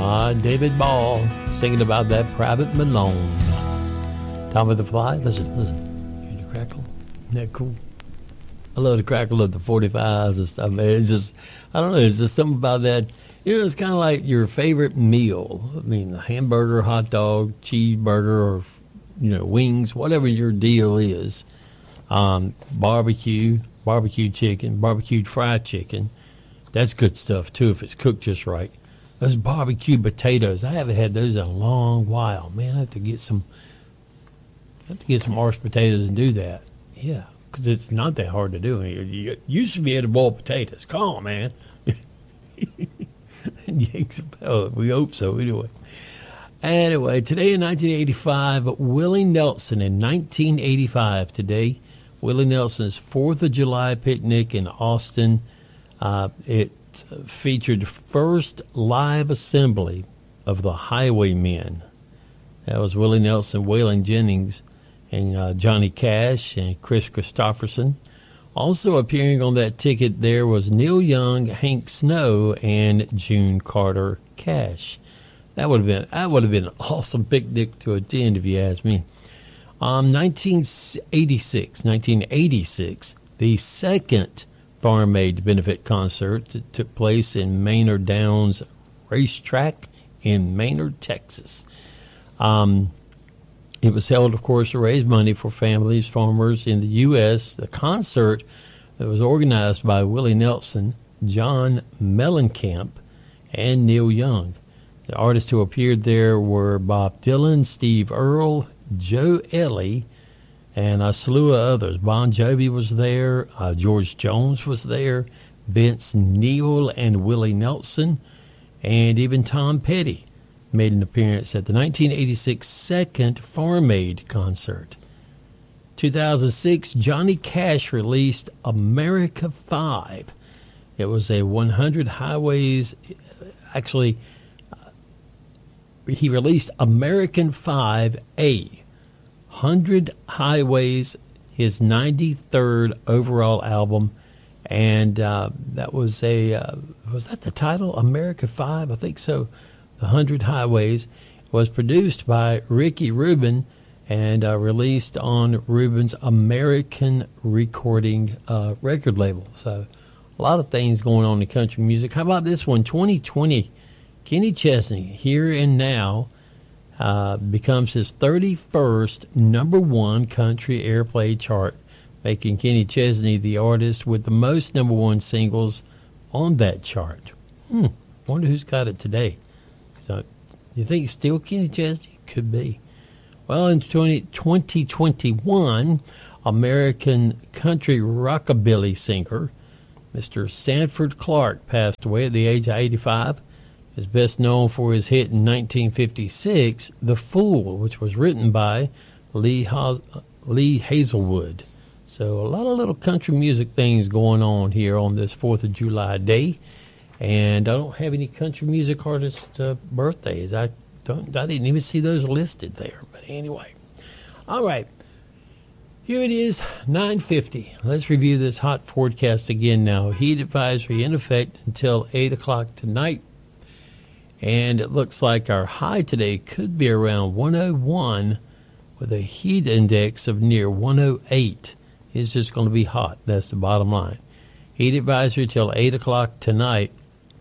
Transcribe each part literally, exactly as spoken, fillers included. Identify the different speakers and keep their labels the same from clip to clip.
Speaker 1: Ah, David Ball singing about that Private Malone. Tommy the Fly, listen, listen. Hear the crackle? Isn't that cool? I love the crackle of the forty-fives and stuff, man. It's just, I don't know, it's just something about that. You know, it's kind of like your favorite meal. I mean, a hamburger, hot dog, cheeseburger, or, you know, wings, whatever your deal is. Um, barbecue, barbecue chicken, barbecued fried chicken. That's good stuff, too, if it's cooked just right. Those barbecue potatoes, I haven't had those in a long while. Man, I have to get some, I have to get some mashed potatoes and do that. Yeah, because it's not that hard to do. You, you used to be able to boil potatoes. Come on, man. We hope so, anyway. Anyway, today in nineteen eighty-five, Willie Nelson in nineteen eighty-five. Today, Willie Nelson's fourth of July picnic in Austin. Uh, it featured first live assembly of the Highwaymen. That was Willie Nelson, Waylon Jennings, and uh, Johnny Cash and Chris Christopherson. Also appearing on that ticket there was Neil Young, Hank Snow, and June Carter Cash. That would have been that would have been an awesome picnic to attend, if you ask me. Um, nineteen eighty-six, nineteen eighty-six, the second Farm Aid benefit concert that took place in Maynard Downs Racetrack in Maynard, Texas. Um, It was held, of course, to raise money for families, farmers in the U S The concert that was organized by Willie Nelson, John Mellencamp, and Neil Young. The artists who appeared there were Bob Dylan, Steve Earle, Joe Ellie, and a slew of others. Bon Jovi was there, uh, George Jones was there, Vince Neil and Willie Nelson, and even Tom Petty made an appearance at the nineteen eighty-six second Farm Aid concert. two thousand six, Johnny Cash released America five. It was a one hundred highways, actually, uh, he released American five A, one hundred Highways, his ninety-third overall album, and uh, that was a, uh, was that the title, America five? I think so. one hundred Highways was produced by Ricky Rubin and uh, released on Rubin's American Recording uh, record label. So a lot of things going on in country music. How about this one? twenty twenty, Kenny Chesney, Here and Now, uh, becomes his thirty-first number one country airplay chart, making Kenny Chesney the artist with the most number one singles on that chart. Hmm, wonder who's got it today. So, you think it's still Kenny Chesney? Could be. Well, in twenty twenty-one, American country rockabilly singer Mister Sanford Clark passed away at the age of eighty-five. Is best known for his hit in nineteen fifty-six, The Fool, which was written by Lee, ha- Lee Hazelwood. So a lot of little country music things going on here on this fourth of July day. And I don't have any country music artists' uh, birthdays. I don't. I didn't even see those listed there. But anyway, all right. Here it is, nine fifty. Let's review this hot forecast again now. Heat advisory in effect until eight o'clock tonight. And it looks like our high today could be around one oh one with a heat index of near one oh eight. It's just going to be hot. That's the bottom line. Heat advisory till eight o'clock tonight.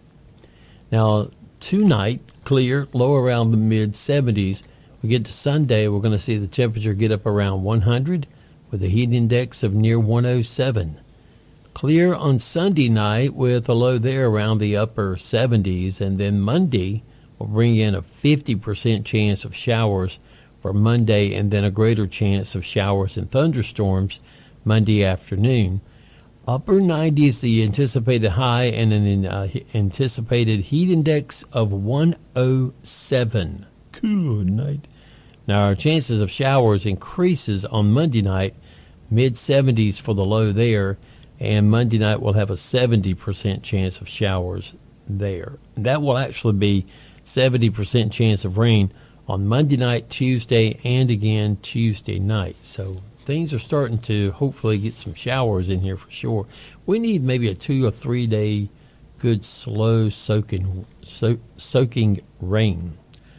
Speaker 1: Now, tonight, clear, low around the mid seventies. We get to Sunday, we're going to see the temperature get up around one hundred with a heat index of near one oh seven. Clear on Sunday night with a low there around the upper seventies. And then Monday will bring in a fifty percent chance of showers for Monday, and then a greater chance of showers and thunderstorms Monday afternoon. Upper nineties, the anticipated high, and an uh, anticipated heat index of one oh seven. Good night. Now, our chances of showers increases on Monday night, mid seventies for the low there, and Monday night we'll have a seventy percent chance of showers there. That will actually be seventy percent chance of rain on Monday night, Tuesday, and again Tuesday night. So things are starting to hopefully get some showers in here for sure. We need maybe a two or three day good, slow soaking, so, soaking rain.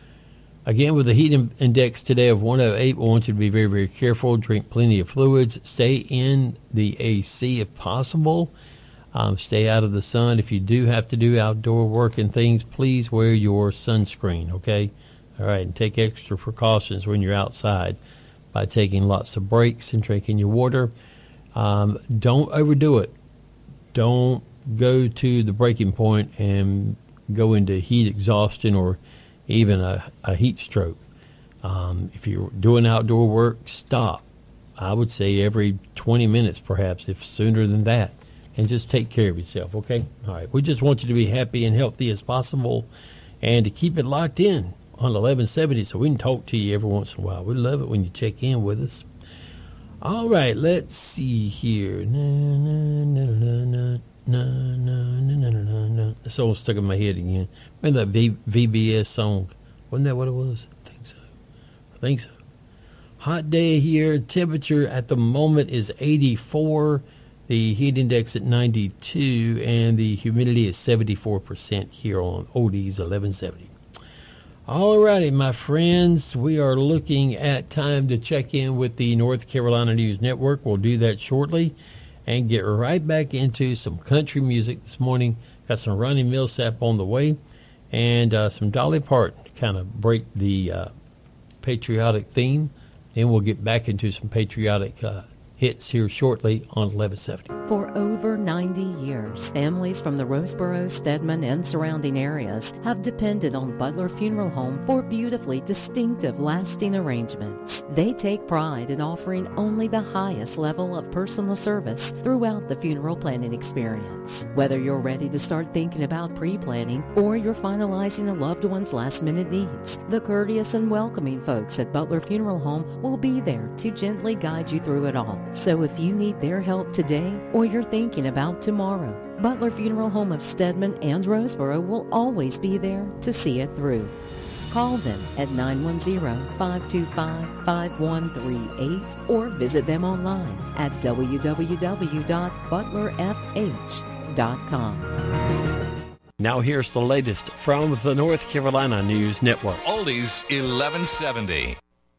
Speaker 1: Again, with the heat index today of one oh eight, we want you to be very, very careful. Drink plenty of fluids. Stay in the A C if possible. Um, stay out of the sun. If you do have to do outdoor work and things, please wear your sunscreen, okay? All right, and take extra precautions when you're outside by taking lots of breaks and drinking your water. Um, don't overdo it. Don't go to the breaking point and go into heat exhaustion or even a, a heat stroke. Um, if you're doing outdoor work, stop. I would say every twenty minutes, perhaps, if sooner than that, and just take care of yourself, okay? All right, we just want you to be happy and healthy as possible and to keep it locked in on eleven seventy so we can talk to you every once in a while. We love it when you check in with us. All right, let's see here. Na, na, na, na, na. No, no, no, no, no, no, no. The song stuck in my head again. Remember that v- VBS song? Wasn't that what it was? I think so. I think so. Hot day here. Temperature at the moment is eighty-four. The heat index at ninety-two. And the humidity is seventy-four percent here on Oldies eleven seventy. All righty, my friends. We are looking at time to check in with the North Carolina News Network. We'll do that shortly. And get right back into some country music this morning. Got some Ronnie Millsap on the way and uh, some Dolly Parton to kind of break the uh, patriotic theme. Then we'll get back into some patriotic uh, hits here shortly on eleven seventy.
Speaker 2: For over ninety years, families from the Roseboro, Stedman, and surrounding areas have depended on Butler Funeral Home for beautifully distinctive, lasting arrangements. They take pride in offering only the highest level of personal service throughout the funeral planning experience. Whether you're ready to start thinking about pre-planning or you're finalizing a loved one's last-minute needs, the courteous and welcoming folks at Butler Funeral Home will be there to gently guide you through it all. So if you need their help today or you're thinking about tomorrow, Butler Funeral Home of Stedman and Roseboro will always be there to see it through. Call them at nine one zero, five two five, five one three eight or visit them online at w w w dot butler f h dot com.
Speaker 1: Now here's the latest from the North Carolina News Network.
Speaker 3: Oldies eleven seventy.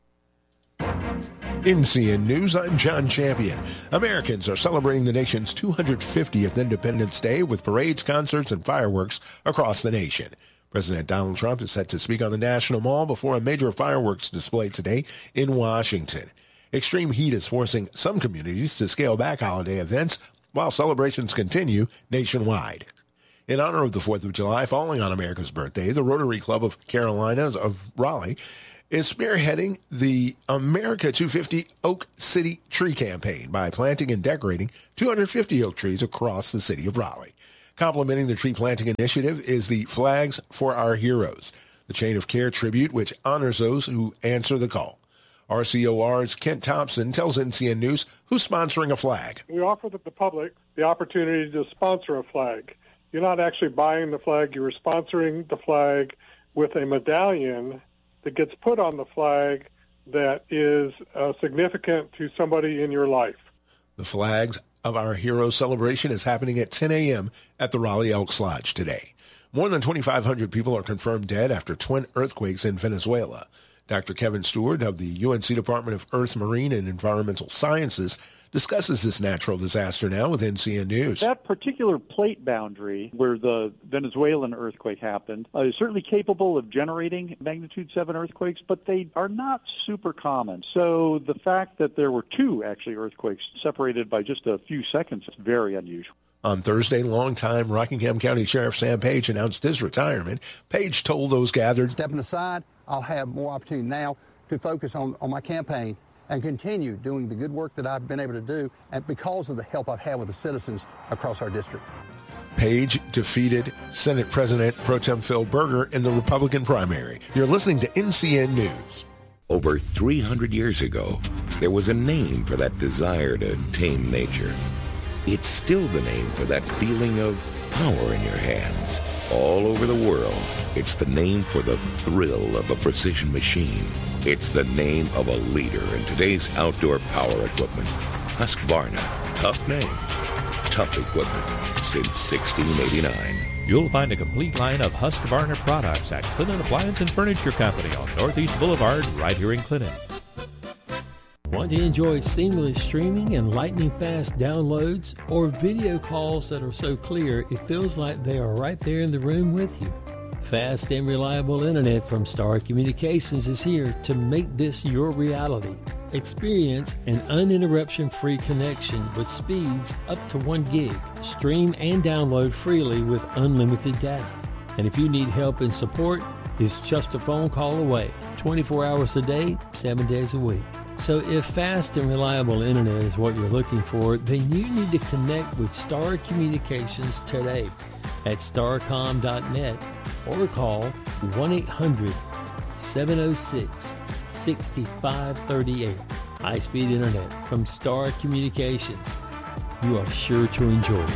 Speaker 4: In C N News, I'm John Champion. Americans are celebrating the nation's two hundred fiftieth Independence Day with parades, concerts, and fireworks across the nation. President Donald Trump is set to speak on the National Mall before a major fireworks display today in Washington. Extreme heat is forcing some communities to scale back holiday events while celebrations continue nationwide. In honor of the fourth of July, falling on America's birthday, the Rotary Club of Carolinas of Raleigh is spearheading the America two hundred fifty Oak City Tree Campaign by planting and decorating two hundred fifty oak trees across the city of Raleigh. Complementing the tree planting initiative is the Flags for Our Heroes, the chain of care tribute which honors those who answer the call. R C O R's Kent Thompson tells N C N News who's sponsoring a flag.
Speaker 5: We offer the public the opportunity to sponsor a flag. You're not actually buying the flag, you're sponsoring the flag with a medallion that gets put on the flag that is uh, significant to somebody in your life.
Speaker 4: The Flags of Our Heroes celebration is happening at ten a.m. at the Raleigh Elks Lodge today. More than twenty-five hundred people are confirmed dead after twin earthquakes in Venezuela. Doctor Kevin Stewart of the U N C Department of Earth, Marine, and Environmental Sciences discusses this natural disaster now with N C N News.
Speaker 6: That particular plate boundary where the Venezuelan earthquake happened uh, is certainly capable of generating magnitude seven earthquakes, but they are not super common. So the fact that there were two actually earthquakes separated by just a few seconds is very unusual.
Speaker 4: On Thursday, longtime Rockingham County Sheriff Sam Page announced his retirement. Page told those gathered,
Speaker 7: "Stepping aside, I'll have more opportunity now to focus on, on my campaign and continue doing the good work that I've been able to do, and because of the help I've had with the citizens across our district."
Speaker 4: Page defeated Senate President Pro Tem Phil Berger in the Republican primary. You're listening to N C N News.
Speaker 8: Over three hundred years ago, there was a name for that desire to tame nature. It's still the name for that feeling of power in your hands. All over the world, it's the name for the thrill of a precision machine. It's the name of a leader in today's outdoor power equipment. Husqvarna. Tough name. Tough equipment since sixteen eighty-nine.
Speaker 9: You'll find a complete line of Husqvarna products at Clinton Appliance and Furniture Company on Northeast Boulevard, right here in Clinton.
Speaker 1: Want to enjoy seamless streaming and lightning-fast downloads or video calls that are so clear it feels like they are right there in the room with you? Fast and reliable internet from Star Communications is here to make this your reality. Experience an uninterruption-free connection with speeds up to one gig. Stream and download freely with unlimited data. And if you need help and support, it's just a phone call away. twenty-four hours a day, seven days a week. So if fast and reliable internet is what you're looking for, then you need to connect with Star Communications today at starcom dot net or call one eight hundred seven oh six six five three eight. High-speed internet from Star Communications. You are sure to enjoy it.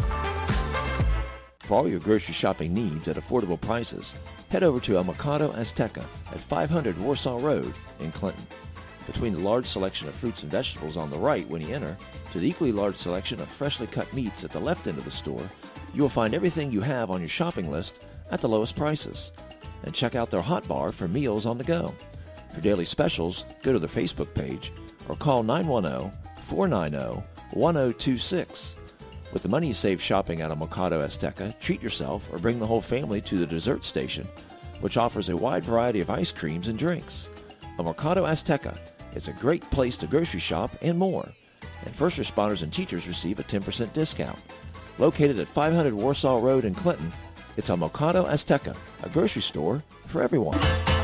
Speaker 10: For all your grocery shopping needs at affordable prices, head over to El Mercado Azteca at five hundred Warsaw Road in Clinton. Between the large selection of fruits and vegetables on the right when you enter, to the equally large selection of freshly cut meats at the left end of the store, you will find everything you have on your shopping list at the lowest prices. And check out their hot bar for meals on the go. For daily specials, go to their Facebook page or call nine one zero, four nine zero, one zero two six. With the money you save shopping at El Mercado Azteca, treat yourself or bring the whole family to the dessert station, which offers a wide variety of ice creams and drinks. El Mercado Azteca, it's a great place to grocery shop and more. And first responders and teachers receive a ten percent discount. Located at five hundred Warsaw Road in Clinton, it's El Mercado Azteca, a grocery store for everyone.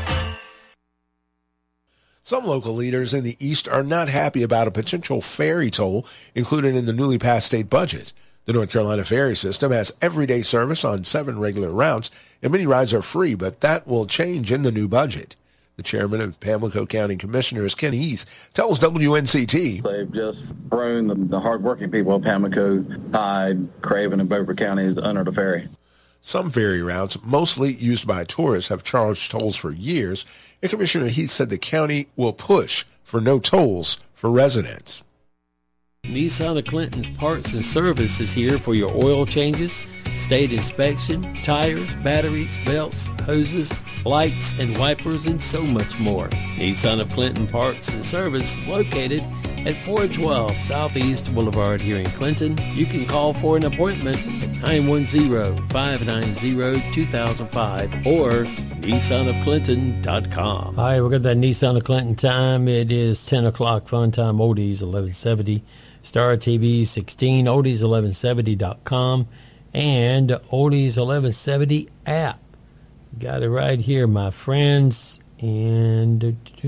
Speaker 4: Some local leaders in the East are not happy about a potential ferry toll included in the newly passed state budget. The North Carolina ferry system has everyday service on seven regular routes, and many rides are free, but that will change in the new budget. The chairman of Pamlico County Commissioners, Ken Heath, tells W N C T.
Speaker 11: They've just thrown the, the hardworking people of Pamlico, Hyde, Craven, and Beaufort counties under the ferry.
Speaker 4: Some ferry routes, mostly used by tourists, have charged tolls for years, and Commissioner Heath said the county will push for no tolls for residents.
Speaker 1: Nissan of Clinton's Parts and Service is here for your oil changes, state inspection, tires, batteries, belts, hoses, lights, and wipers, and so much more. Nissan of Clinton Parts and Service is located at four twelve Southeast Boulevard here in Clinton. You can call for an appointment at nine one zero, five nine zero, two thousand five or nissan of clinton dot com. All right, we've got that Nissan of Clinton time. It is ten o'clock. Fun time, oldies eleven seventy. Star T V sixteen, oldies eleven seventy dot com, and oldies eleven seventy app. Got it right here, my friends. And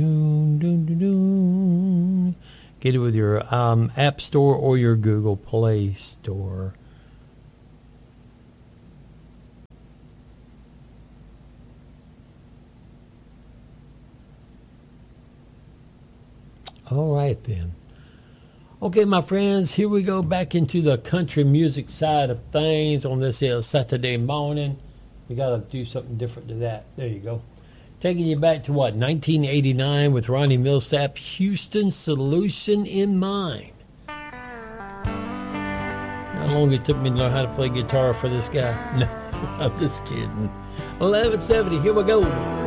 Speaker 1: get it with your um, App Store or your Google Play Store. All right, then. Okay, my friends, here we go back into the country music side of things on this here Saturday morning. We got to do something different to that. There you go. Taking you back to, what, nineteen eighty-nine with Ronnie Millsap, Houston Solution in Mind. How long it took me to learn how to play guitar for this guy? No, I'm just kidding. eleven seventy, here we go.